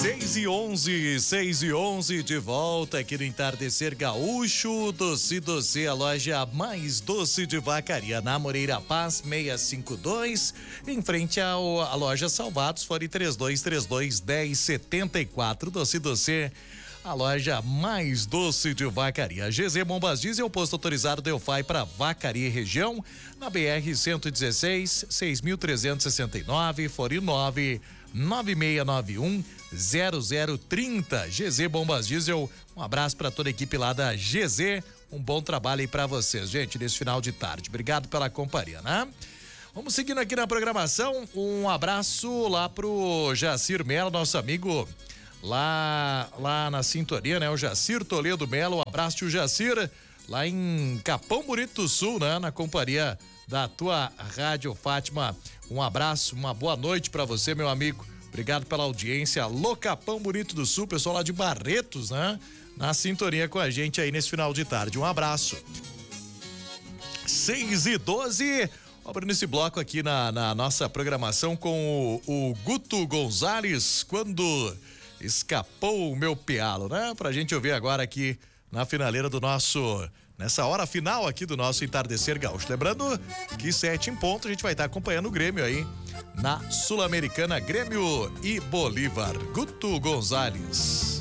6:11, de volta aqui no Entardecer Gaúcho. Doce Doce, a loja mais doce de Vacaria, na Moreira Paz 652, em frente à loja Salvados, fone 3232-1074. Doce Doce, a loja mais doce de Vacaria. GZ Bombas Diesel, posto autorizado Delphi para Vacaria e região, na BR 116, 6.369, fone 99691-0030. GZ Bombas Diesel, um abraço para toda a equipe lá da GZ, um bom trabalho aí para vocês, gente, nesse final de tarde. Obrigado pela companhia, né? Vamos seguindo aqui na programação, um abraço lá pro Jacir Melo, nosso amigo lá na sintonia, né? O Jacir Toledo Melo, um abraço, tio Jacir, lá em Capão Bonito do Sul, né? Na companhia da tua Rádio Fátima. Um abraço, uma boa noite pra você, meu amigo. Obrigado pela audiência. Alô, Capão Bonito do Sul, pessoal lá de Barretos, né? Na sintonia com a gente aí nesse final de tarde. Um abraço. 6:12. Abrindo esse bloco aqui na nossa programação com o Guto Gonzalez, quando escapou o meu pialo, né? Pra gente ouvir agora aqui na finaleira do nessa hora final aqui do nosso Entardecer Gaúcho. Lembrando que 7 em ponto a gente vai estar acompanhando o Grêmio aí na Sul-Americana, Grêmio e Bolívar. Guto Gonzalez.